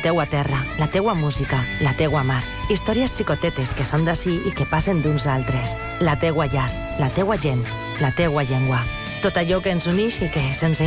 teua terra, la teua música, la teua mar. Històries xicotetes que són d'ací i que passen d'uns altres. La teua llar, la teua gent, la teua llengua. Tot allò que ens uneix i que, sense